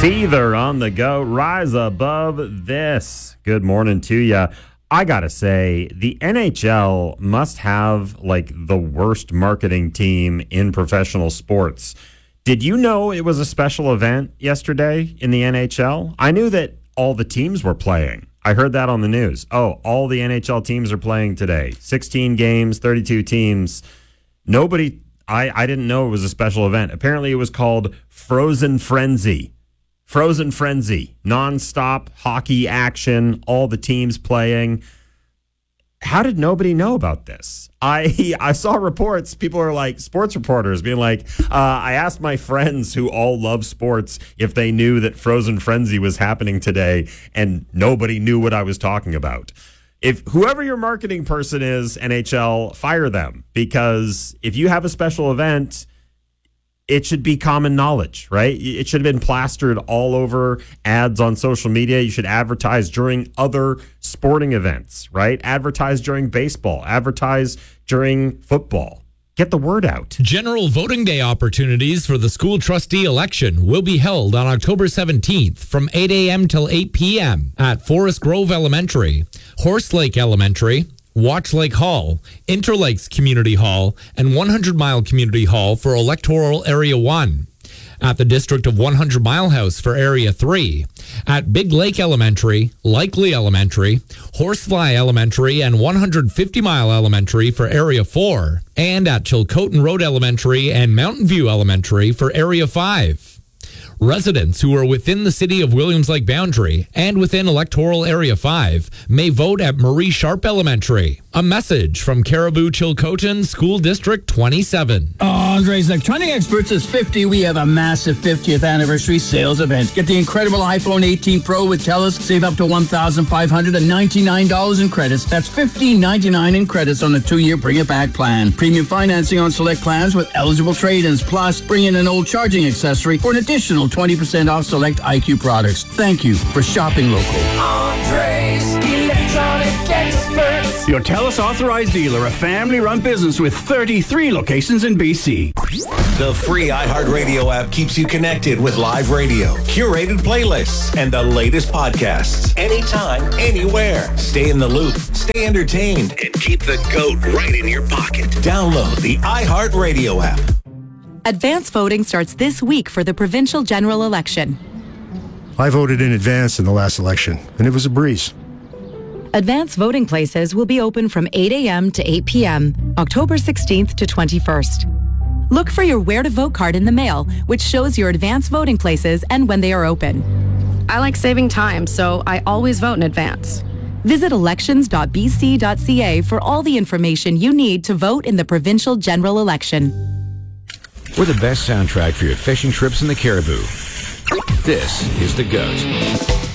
Seether on the go. Rise above this. Good morning to you. I got to say, the NHL must have like the worst marketing team in professional sports. Did you know it was a special event yesterday in the NHL? I knew that all the teams were playing. I heard that on the news. Oh, all the NHL teams are playing today. 16 games, 32 teams. I didn't know it was a special event. Apparently it was called Frozen Frenzy. Frozen Frenzy, nonstop hockey action, all the teams playing. How did nobody know about this? I saw reports, people are like, sports reporters being like, I asked my friends who all love sports if they knew that Frozen Frenzy was happening today, and nobody knew what I was talking about. If whoever your marketing person is, NHL, fire them, because if you have a special event, it should be common knowledge, right? It should have been plastered all over ads on social media. You should advertise during other sporting events, right? Advertise during baseball, advertise during football. Get the word out. General voting day opportunities for the school trustee election will be held on October 17th from 8 a.m. till 8 p.m. at Forest Grove Elementary, Horse Lake Elementary, Watch Lake Hall, Interlakes Community Hall, and 100 Mile Community Hall for Electoral Area 1. At the District of 100 Mile House for Area 3. At Big Lake Elementary, Likely Elementary, Horsefly Elementary, and 150 Mile Elementary for Area 4. And at Chilcotin Road Elementary and Mountain View Elementary for Area 5. Residents who are within the city of Williams Lake boundary and within Electoral Area 5 may vote at Marie Sharp Elementary. A message from Caribou Chilcotin School District 27. Andre's Electronic Experts is 50. We have a massive 50th anniversary sales event. Get the incredible iPhone 18 Pro with TELUS. Save up to $1,599 in credits. That's $1,599 in credits on a 2-year Bring It Back plan. Premium financing on select plans with eligible trade-ins. Plus, bring in an old charging accessory for an additional 20% off select IQ products. Thank you for shopping local. Andre's Electronic Experts. Your TELUS authorized dealer, a family-run business with 33 locations in BC. The free iHeartRadio app keeps you connected with live radio, curated playlists, and the latest podcasts. Anytime, anywhere. Stay in the loop, stay entertained, and keep the GOAT right in your pocket. Download the iHeartRadio app. Advance voting starts this week for the provincial general election. I voted in advance in the last election, and it was a breeze. Advance voting places will be open from 8 a.m. to 8 p.m., October 16th to 21st. Look for your Where to Vote card in the mail, which shows your advance voting places and when they are open. I like saving time, so I always vote in advance. Visit elections.bc.ca for all the information you need to vote in the provincial general election. We're the best soundtrack for your fishing trips in the Caribou. This is The GOAT.